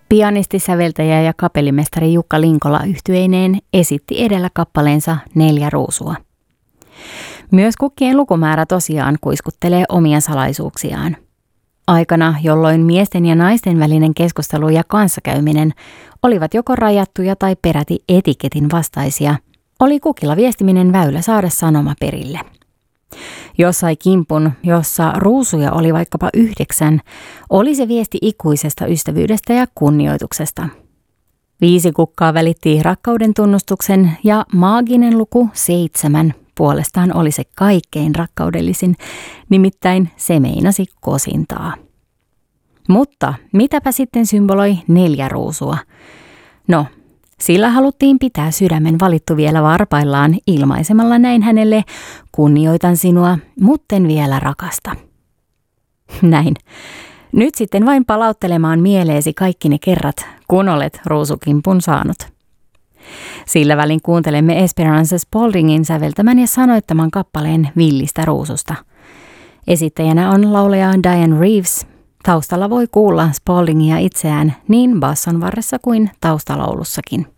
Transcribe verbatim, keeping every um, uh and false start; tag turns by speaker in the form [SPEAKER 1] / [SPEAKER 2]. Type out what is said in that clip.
[SPEAKER 1] Pianisti, säveltäjä ja kapellimestari Jukka Linkola yhtyeineen esitti edellä kappaleensa Neljä ruusua. Myös kukkien lukumäärä tosiaan kuiskuttelee omia salaisuuksiaan. Aikana, jolloin miesten ja naisten välinen keskustelu ja kanssakäyminen olivat joko rajattuja tai peräti etiketin vastaisia, oli kukilla viestiminen väylä saada sanoma perille. Jos sai kimpun, jossa ruusuja oli vaikkapa yhdeksän, oli se viesti ikuisesta ystävyydestä ja kunnioituksesta. Viisi kukkaa välitti rakkauden tunnustuksen ja maaginen luku seitsemän puolestaan oli se kaikkein rakkaudellisin, nimittäin se meinasi kosintaa. Mutta mitäpä sitten symboloi neljä ruusua? No, sillä haluttiin pitää sydämen valittu vielä varpaillaan ilmaisemalla näin hänelle kunnioitan sinua, mutten vielä rakasta. Näin. Nyt sitten vain palauttelemaan mieleesi kaikki ne kerrat, kun olet ruusukimpun saanut. Sillä välin kuuntelemme Esperance Spaldingin säveltämän ja sanoittaman kappaleen Villistä ruususta. Esittäjänä on laulaja Diane Reeves. Taustalla voi kuulla Spaldingia itseään niin basson varressa kuin taustalaulussakin.